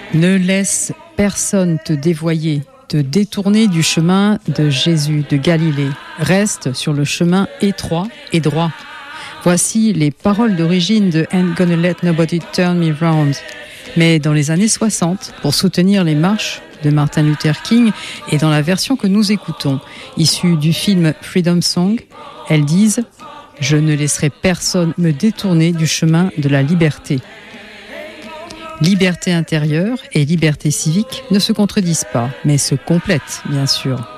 Ne laisse personne te dévoyer, te détourner du chemin de Jésus de Galilée. Reste sur le chemin étroit et droit. Voici les paroles d'origine de Ain't Gonna Let Nobody Turn Me Round. Mais dans les années 60, pour soutenir les marches de Martin Luther King, et dans la version que nous écoutons, issue du film Freedom Song, elles disent « Je ne laisserai personne me détourner du chemin de la liberté ». Liberté intérieure et liberté civique ne se contredisent pas, mais se complètent, bien sûr.